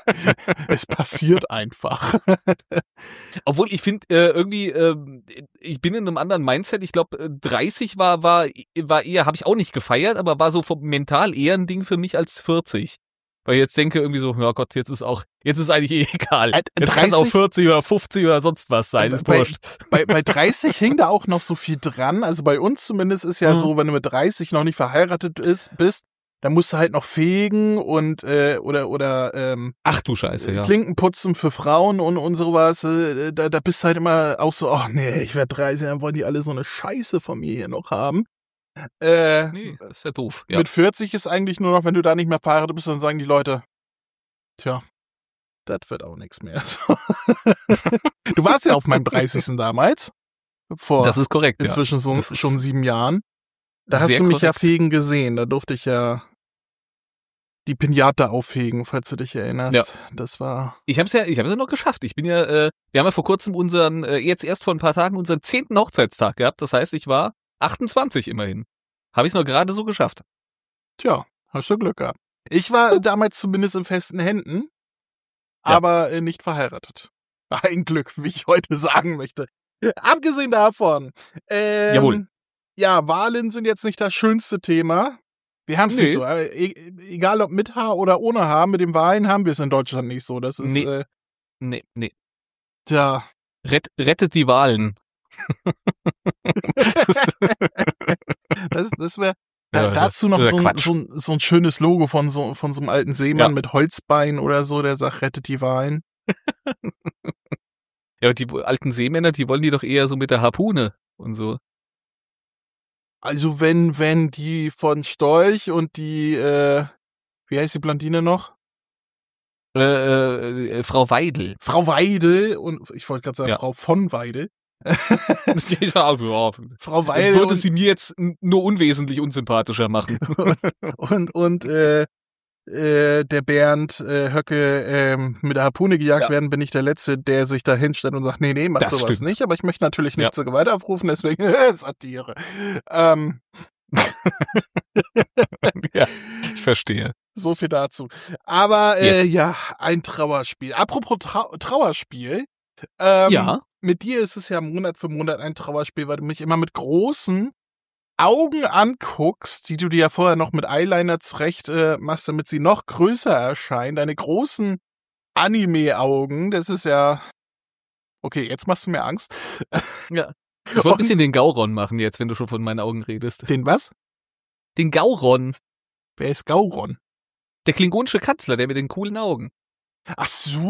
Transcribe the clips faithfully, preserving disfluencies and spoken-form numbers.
Es passiert einfach. Obwohl, ich finde, äh, irgendwie, äh, ich bin in einem anderen Mindset. Ich glaube, dreißig war, war, war eher, habe ich auch nicht gefeiert, aber war so vom mental eher ein Ding für mich als vierzig. Weil ich jetzt denke irgendwie so, ja Gott, jetzt ist auch, jetzt ist eigentlich eh egal. Äh, Jetzt kann es auch vierzig oder fünfzig oder sonst was sein, ist bei, wurscht. Bei, bei dreißig hing da auch noch so viel dran. Also bei uns zumindest ist ja Mhm. so, wenn du mit dreißig noch nicht verheiratet ist, bist, dann musst du halt noch fegen und äh, oder oder ähm, Ach du Scheiße, ja. Klinken putzen für Frauen und und sowas. Äh, da, da bist du halt immer auch so, ach nee, ich werde dreißig, dann wollen die alle so eine Scheiße von mir hier noch haben. Äh, Nee, das ist ja doof. Ja. Mit vierzig ist eigentlich nur noch, wenn du da nicht mehr verheiratet bist, dann sagen die Leute, tja, das wird auch nichts mehr. So. Du warst ja auf meinem dreißigsten damals. Vor Das ist korrekt, inzwischen ja. so, Das ist schon sieben Jahren. Da hast sehr du mich ja korrekt. fegen gesehen. Da durfte ich ja die Pinata aufhegen, falls du dich erinnerst. Ja. Das war... Ich hab's ja, ich hab's ja noch geschafft. Ich bin ja, äh, wir haben ja vor kurzem unseren, äh, jetzt erst vor ein paar Tagen unseren zehnten Hochzeitstag gehabt. Das heißt, ich war achtundzwanzig immerhin. Habe ich noch gerade so geschafft. Tja, hast du Glück gehabt. Ich war damals zumindest in festen Händen, Ja. aber äh, nicht verheiratet. Ein Glück, wie ich heute sagen möchte. Abgesehen davon, ähm, Jawohl. ja, Wahlen sind jetzt nicht das schönste Thema. Wir haben es Nee. nicht so. äh, e- Egal ob mit Haar oder ohne Haar, mit den Wahlen haben wir es in Deutschland nicht so. Das ist, Nee. äh, Nee, nee. tja, Rett, rettet die Wahlen. das, das wäre da, Ja, dazu noch das ist so ja ein, Quatsch. so, ein, so ein schönes Logo von so, von so einem alten Seemann Ja. mit Holzbein oder so, der sagt, rettet die Wahlen. Ja, aber die alten Seemänner, die wollen die doch eher so mit der Harpune und so. Also wenn, wenn die von Storch und die, äh, wie heißt die Blondine noch? Äh, äh, äh, Frau Weidel. Frau Weidel und ich wollte gerade sagen, Ja. Frau von Weidel. ja, ja. Frau Weidel Würde und, sie mir jetzt n- nur unwesentlich unsympathischer machen. und, und äh, äh, der Bernd äh, Höcke ähm, mit der Harpune gejagt Ja. werden, bin ich der Letzte, der sich da hinstellt und sagt, nee, nee, mach Das sowas stimmt. nicht, aber ich möchte natürlich nicht Ja. zur Gewalt aufrufen, deswegen Satire. Ähm, Ja, ich verstehe. so viel dazu. Aber äh, Yes. ja, ein Trauerspiel. Apropos Trau- Trauerspiel. Ähm, Ja. Mit dir ist es ja Monat für Monat ein Trauerspiel, weil du mich immer mit großen Augen anguckst, die du dir ja vorher noch mit Eyeliner zurecht äh, machst, damit sie noch größer erscheinen. Deine großen Anime-Augen, das ist ja... Okay, jetzt machst du mir Angst. Ja. Ich wollte ein bisschen den Gauron machen jetzt, wenn du schon von meinen Augen redest. Den was? Den Gauron. Wer ist Gauron? Der klingonische Kanzler, der mit den coolen Augen. Ach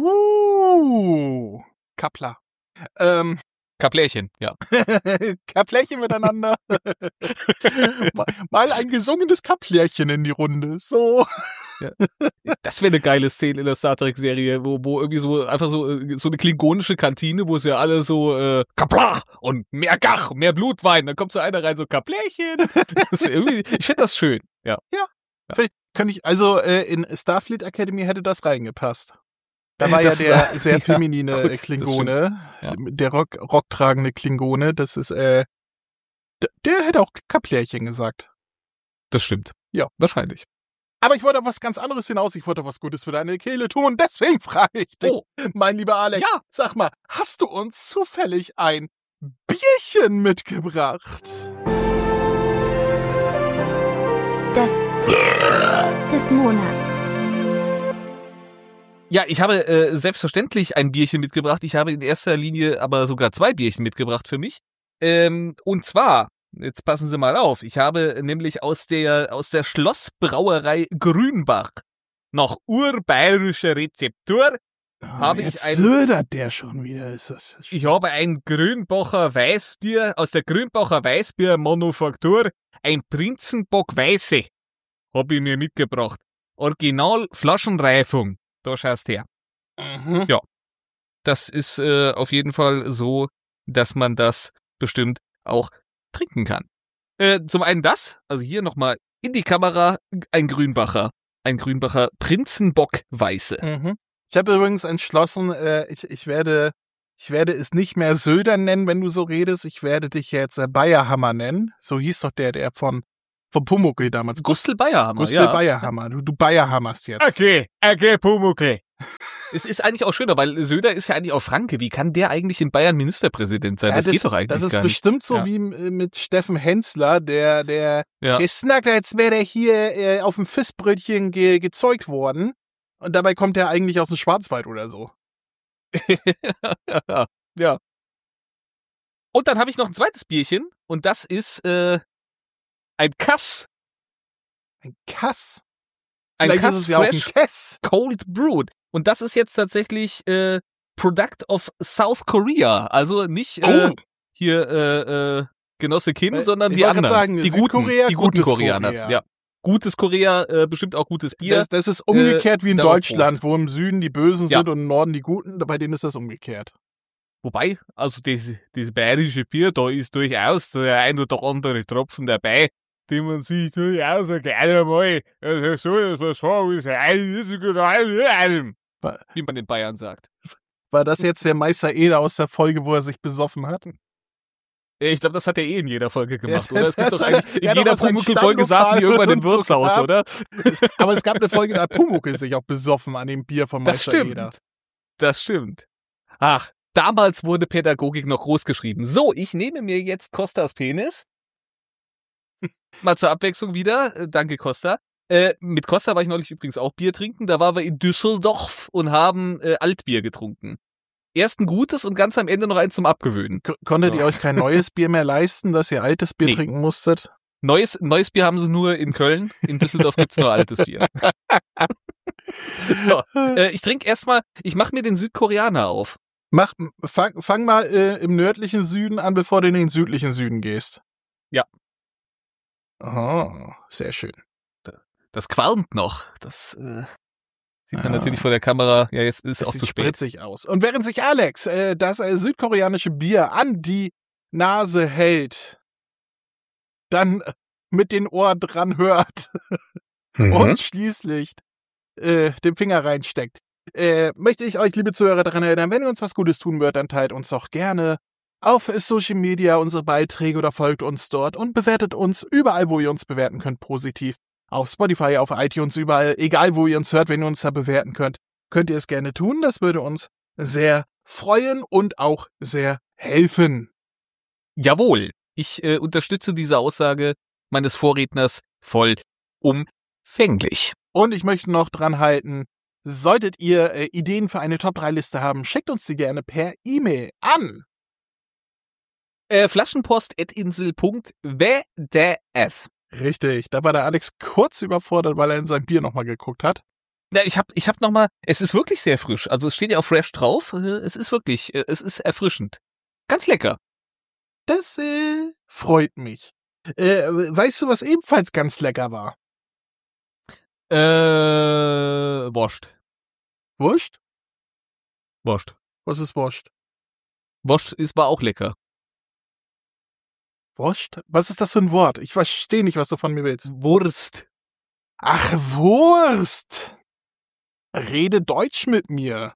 so. Kappler. Ähm, Kaplärchen, ja. Kaplärchen miteinander. mal, mal ein gesungenes Kaplärchen in die Runde. So. Das wäre eine geile Szene in der Star Trek-Serie, wo, wo irgendwie so einfach so, äh, so eine klingonische Kantine, wo es ja alle so äh, Kapla und mehr Gach, mehr Blutwein. Dann kommt so einer rein, so Kaplärchen. Das wär irgendwie, ich finde das schön, ja. Könnte ich, also äh, in Starfleet Academy hätte das reingepasst. Da war Das ja der ist- sehr ja, feminine gut, das Klingone, Ja. der Rock, rocktragende Klingone, das ist, äh, d- der hätte auch Kaplärchen gesagt. Das stimmt. Ja. Wahrscheinlich. Aber ich wollte auf was ganz anderes hinaus, ich wollte was Gutes für deine Kehle tun, deswegen frage ich dich, Oh. mein lieber Alex, Ja. sag mal, hast du uns zufällig ein Bierchen mitgebracht? Das des Monats. Ja, ich habe äh, selbstverständlich ein Bierchen mitgebracht. Ich habe in erster Linie aber sogar zwei Bierchen mitgebracht für mich. Ähm, und zwar, jetzt passen Sie mal auf, ich habe nämlich aus der aus der Schlossbrauerei Grünbach noch urbayerische Rezeptur. Habe ich Jetzt ein- södert der schon wieder, ist das. Ich habe ein Grünbacher Weißbier aus der Grünbacher Weißbiermanufaktur, ein Prinzenbock Weiße, habe ich mir mitgebracht. Original Flaschenreifung. Da schaust her. Mhm. Das ist äh, auf jeden Fall so, dass man das bestimmt auch trinken kann. Äh, zum einen das, also hier nochmal in die Kamera, ein Grünbacher. Ein Grünbacher Prinzenbock Weiße. Mhm. Ich habe übrigens entschlossen, äh, ich, ich werde ich werde es nicht mehr Söder nennen, wenn du so redest. Ich werde dich jetzt äh, Bayerhammer nennen. So hieß doch der, der von von Pumuckl damals. Gustl Bayerhammer, Gustl ja. Bayerhammer. Du, du Bayerhammerst jetzt. Okay, okay, Pumuckl. Es ist eigentlich auch schöner, weil Söder ist ja eigentlich auch Franke. Wie kann der eigentlich in Bayern Ministerpräsident sein? Ja, das, das geht doch eigentlich Das ist gar nicht. bestimmt so Ja. wie m- mit Steffen Hensler, der, der, Ja. der snackt, als wäre der hier äh, auf dem Fistbrötchen ge gezeugt worden. Und dabei kommt er eigentlich aus dem Schwarzwald oder so. ja. ja. Und dann habe ich noch ein zweites Bierchen und das ist äh, ein Kass. Ein Kass. Ein Vielleicht Kass ist es ja auch ein Fresh Kess. Cold Brewed. Und das ist jetzt tatsächlich äh, Product of South Korea. Also nicht äh, Oh. hier äh, äh, Genosse Kim, Weil, sondern ich die wollte grad anderen. sagen, die guten, Südkorea, die guten gutes Koreaner. Korea. Ja. Gutes Korea, äh, bestimmt auch gutes Bier. Das, das ist umgekehrt wie in darauf Deutschland, Prost. wo im Süden die Bösen Ja. sind und im Norden die Guten. Bei denen ist das umgekehrt. Wobei, also das, das bayerische Bier, da ist durchaus der ein oder andere Tropfen dabei, den man sich durchaus gerne mal, also so, dass man so ist, wie man in Bayern sagt. War das jetzt der Meister Eder aus der Folge, wo er sich besoffen hat? Ich glaube, das hat er eh in jeder Folge gemacht, Ja, oder? Es gibt das doch hat er- eigentlich, in er hat jeder doch sein Pumuckl-Folge saßen die Stammlokal irgendwann im und so Wirtshaus, gehabt. oder? Es, aber es gab eine Folge, da hat Pumuckl sich auch besoffen an dem Bier von Das Meister stimmt. Eder. Das stimmt. Ach, damals wurde Pädagogik noch groß geschrieben. So, ich nehme mir jetzt Kostas Penis. Mal zur Abwechslung wieder. Äh, Danke, Costa. Äh, mit Costa war ich neulich übrigens auch Bier trinken. Da waren wir in Düsseldorf und haben äh, Altbier getrunken. Erst ein gutes und ganz am Ende noch eins zum Abgewöhnen. K konntet ihr Ja. euch kein neues Bier mehr leisten, dass ihr altes Bier Nee. trinken musstet? Neues, neues Bier haben sie nur in Köln. In Düsseldorf gibt's nur altes Bier. So, äh, ich trinke erstmal, ich mache mir den Südkoreaner auf. Mach, fang, fang mal äh, im nördlichen Süden an, bevor du in den südlichen Süden gehst. Ja. Oh, sehr schön. Das qualmt noch. Das äh, sieht man Ah. natürlich vor der Kamera. Ja, jetzt ist es Es auch sieht zu spät. spritzig aus. Und während sich Alex äh, das äh, südkoreanische Bier an die Nase hält, dann äh, mit den Ohren dran hört Mhm. und schließlich äh, den Finger reinsteckt, äh, möchte ich euch, liebe Zuhörer, daran erinnern, wenn ihr uns was Gutes tun wollt, dann teilt uns doch gerne auf Social Media unsere Beiträge oder folgt uns dort und bewertet uns überall, wo ihr uns bewerten könnt, positiv. Auf Spotify, auf iTunes, überall, egal wo ihr uns hört, wenn ihr uns da bewerten könnt, könnt ihr es gerne tun. Das würde uns sehr freuen und auch sehr helfen. Jawohl, ich äh, unterstütze diese Aussage meines Vorredners vollumfänglich. Und ich möchte noch dran halten, solltet ihr äh, Ideen für eine Top drei Liste haben, schickt uns die gerne per E-Mail an. Äh, Flaschenpost at insel punkt w d f. Richtig, da war der Alex kurz überfordert, weil er in sein Bier nochmal geguckt hat. Ja, ich hab, ich hab noch mal, es ist wirklich sehr frisch. Also es steht ja auch fresh drauf. Äh, Es ist wirklich, äh, es ist erfrischend. Ganz lecker. Das äh, freut mich. Äh, weißt du, was ebenfalls ganz lecker war? Äh, Wurst. Wurst? Wurst. Was ist Wurst? Wurst ist war auch lecker. Wurst? Was ist das für ein Wort? Ich verstehe nicht, was du von mir willst. Wurst. Ach, Wurst. Rede Deutsch mit mir.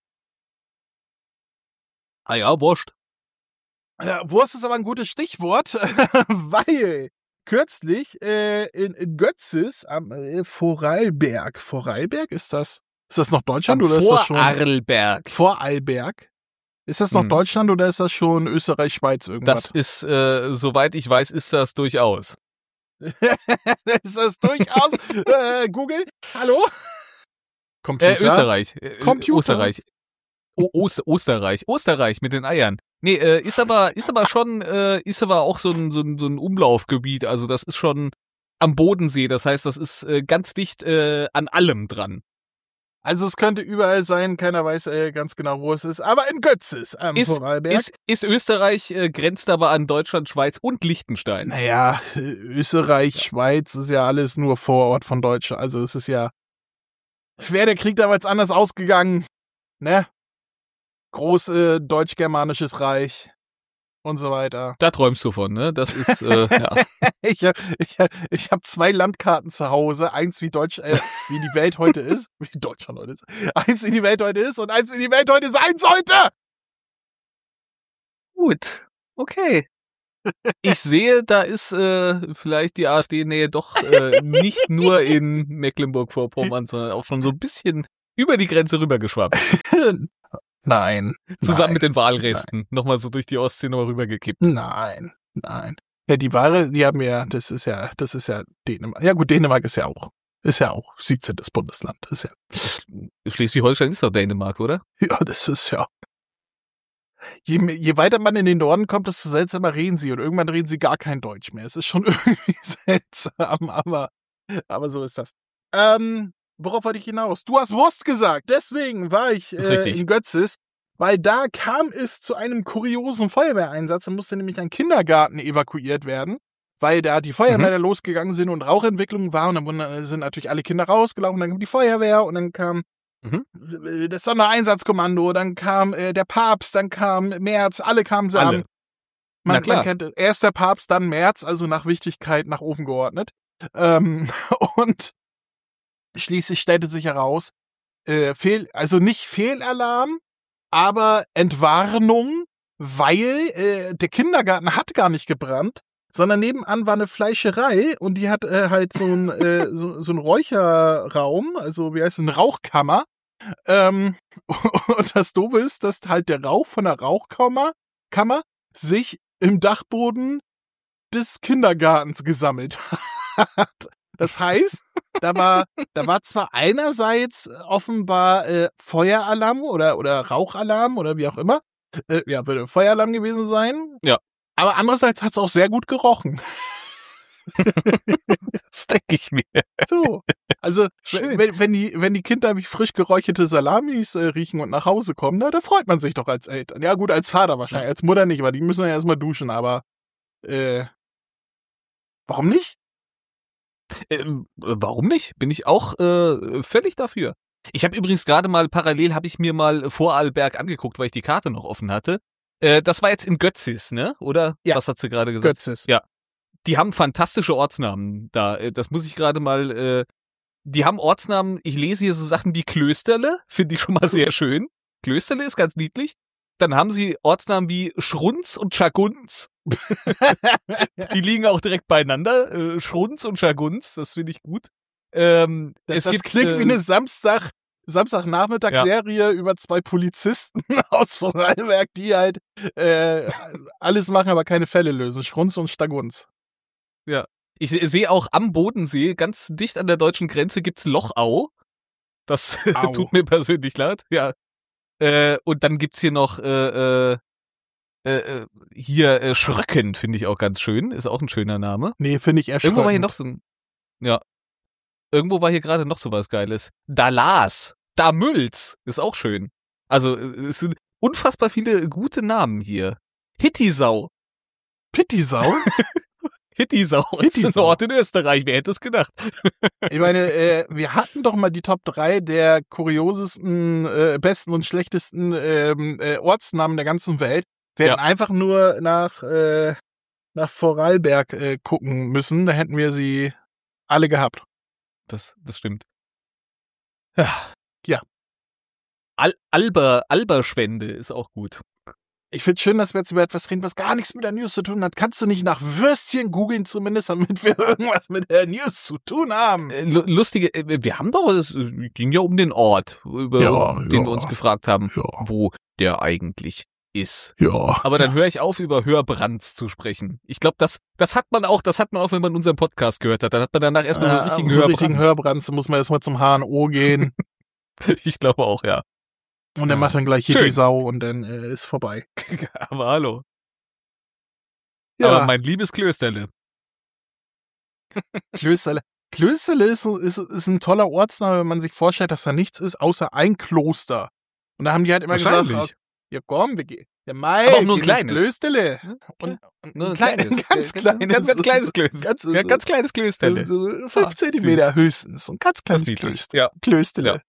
Ah ja, Wurst. Ja, Wurst ist aber ein gutes Stichwort, weil kürzlich äh, in, in Götzis am äh, Vorarlberg. Vorarlberg ist das? Ist das noch Deutschland Am oder ist das schon Vorarlberg. Vorarlberg? Ist das noch Hm. Deutschland oder ist das schon Österreich, Schweiz irgendwas? Das ist, äh, soweit ich weiß, ist das durchaus. ist das durchaus? äh, Google? Hallo? Computer? Äh, Österreich. Äh, Computer? Österreich. O Ost Österreich. Österreich mit den Eiern. Nee, äh, ist aber, ist aber schon, äh, ist aber auch so ein, so ein, so ein Umlaufgebiet. Also das ist schon am Bodensee. Das heißt, das ist äh, ganz dicht äh, an allem dran. Also es könnte überall sein, keiner weiß äh, ganz genau, wo es ist, aber in Götzis am Ist, Vorarlberg. ist, ist Österreich, äh, grenzt aber an Deutschland, Schweiz und Liechtenstein. Naja, äh, Österreich, Schweiz ist ja alles nur Vorort von Deutschland. Also es ist ja, wäre der Krieg damals anders ausgegangen, ne? Groß äh, deutsch-germanisches Reich und so weiter. Da träumst du von, ne? Das ist, äh, ja. Ich habe ich, hab- ich hab zwei Landkarten zu Hause, eins wie Deutsch, äh, wie die Welt heute ist, wie Deutschland heute ist, eins wie die Welt heute ist und eins wie die Welt heute sein sollte. Gut, okay. Ich sehe, da ist äh, vielleicht die AfD-Nähe doch äh, nicht nur in Mecklenburg-Vorpommern, sondern auch schon so ein bisschen über die Grenze rübergeschwappt. Nein. Zusammen nein, mit den Walresten. Nochmal so durch die Ostsee nochmal rübergekippt. Nein, nein. Ja, die Wale, die haben ja, das ist ja, das ist ja Dänemark. Ja gut, Dänemark ist ja auch, ist ja auch siebzehntes Bundesland. Das ist ja. Schleswig-Holstein ist doch Dänemark, oder? Ja, das ist ja. Je, je weiter man in den Norden kommt, desto seltsamer reden sie und irgendwann reden sie gar kein Deutsch mehr. Es ist schon irgendwie seltsam, aber, aber so ist das. Ähm, worauf wollte ich hinaus? Du hast Wurst gesagt, deswegen war ich äh, in Götzis, weil da kam es zu einem kuriosen Feuerwehreinsatz und musste nämlich ein Kindergarten evakuiert werden, weil da die Feuerwehr mhm. losgegangen sind und Rauchentwicklung war und dann sind natürlich alle Kinder rausgelaufen, dann kam die Feuerwehr und dann kam Mhm. das Sondereinsatzkommando, dann kam äh, der Papst, dann kam Merz, alle kamen sie alle. an. Man, man kennt erst der Papst, dann Merz, also nach Wichtigkeit nach oben geordnet. Ähm, und schließlich stellte sich heraus, äh, Fehl, also nicht Fehlalarm, aber Entwarnung, weil äh, der Kindergarten hat gar nicht gebrannt, sondern nebenan war eine Fleischerei und die hat äh, halt so ein äh, so, so ein Räucherraum, also wie heißt es, eine Rauchkammer. Ähm, und das Doofe ist, dass halt der Rauch von der Rauchkammer Kammer sich im Dachboden des Kindergartens gesammelt hat. Das heißt, da war da war zwar einerseits offenbar äh, Feueralarm oder oder Rauchalarm oder wie auch immer, äh, ja, würde Feueralarm gewesen sein. Ja. Aber andererseits hat es auch sehr gut gerochen. Das denke ich mir. So. Also, wenn, wenn, die, wenn die Kinder wie frisch geräucherte Salamis äh, riechen und nach Hause kommen, na, da freut man sich doch als Eltern. Ja, gut, als Vater wahrscheinlich, als Mutter nicht, weil die müssen ja erstmal duschen, aber äh, warum nicht? Ähm, warum nicht? Bin ich auch äh, völlig dafür. Ich habe übrigens gerade mal, parallel habe ich mir mal Vorarlberg angeguckt, weil ich die Karte noch offen hatte. Äh, das war jetzt in Götzis, ne? Oder? Ja. Was hat sie gerade gesagt? Götzis. Ja. Die haben fantastische Ortsnamen da. Das muss ich gerade mal, äh, die haben Ortsnamen, ich lese hier so Sachen wie Klösterle, finde ich schon mal sehr schön. Klösterle ist ganz niedlich. Dann haben sie Ortsnamen wie Schrunz und Schagunz. Die liegen auch direkt beieinander. Äh, Schrunz und Schagunz, das finde ich gut. Ähm, das es das gibt, klingt äh, wie eine Samstag, Samstagnachmittagsserie ja. über zwei Polizisten aus Vorarlberg, die halt äh, alles machen, aber keine Fälle lösen. Schrunz und Stagunz. Ja. Ich sehe auch am Bodensee, ganz dicht an der deutschen Grenze, gibt's Lochau. Das tut mir persönlich leid. Ja. Äh, und dann gibt's hier noch äh, äh, äh, hier äh, Schröcken, finde ich auch ganz schön. Ist auch ein schöner Name. Nee, finde ich erschreckend. Irgendwo war hier noch so ein, ja. Irgendwo war hier gerade noch so was Geiles. Dalas, Damülz, ist auch schön. Also, es sind unfassbar viele gute Namen hier. Hittisau. Pittisau? Hittisau ist ein Ort in Österreich, wer hätte es gedacht? Ich meine, äh, wir hatten doch mal die Top drei der kuriosesten, äh, besten und schlechtesten ähm, äh, Ortsnamen der ganzen Welt. Wir hätten ja. einfach nur nach, äh, nach Vorarlberg äh, gucken müssen, da hätten wir sie alle gehabt. Das, das stimmt. Ja. Ja. Al Alber, Alberschwende ist auch gut. Ich finde schön, dass wir jetzt über etwas reden, was gar nichts mit der News zu tun hat. Kannst du nicht nach Würstchen googeln zumindest, damit wir irgendwas mit der News zu tun haben? Äh, lustige, äh, wir haben doch, es ging ja um den Ort, über ja, den ja, wir uns gefragt haben, ja. wo der eigentlich ist. Ja. Aber dann höre ich auf, über Hörbrands zu sprechen. Ich glaube, das, das hat man auch, das hat man auch, wenn man unseren Podcast gehört hat. Dann hat man danach erstmal so einen richtigen so Hörbrands. richtigen Hörbrands, muss man erstmal zum H N O gehen. Ich glaube auch, ja. Und er macht dann gleich hier die Sau und dann äh, ist vorbei. Aber hallo. Ja. Aber mein liebes Klösterle. Klösterle. Klösterle ist, ist, ist ein toller Ortsname, wenn man sich vorstellt, dass da nichts ist, außer ein Kloster. Und da haben die halt immer gesagt, ja komm, wir gehen. Ja, Mai, aber auch nur ein kleines. Klösterle. Und, und ein, klein, ein ganz kleines. Ganz, ganz kleines Klösterle. Ganz, so, ja, ganz kleines Klösterle. So fünf ah, Zentimeter süß. Höchstens. Ein ganz kleines Klöster. Ja. Klösterle. Ja.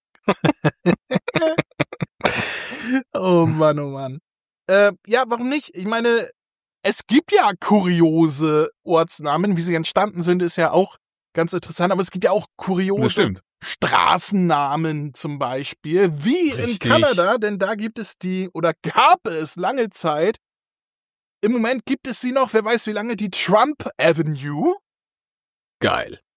Oh Mann, oh Mann. Äh, ja, warum nicht? Ich meine, es gibt ja kuriose Ortsnamen, wie sie entstanden sind, ist ja auch ganz interessant, aber es gibt ja auch kuriose Straßennamen zum Beispiel, wie Richtig. in Kanada, denn da gibt es die, oder gab es lange Zeit, im Moment gibt es sie noch, wer weiß wie lange, die Trump Avenue. Geil.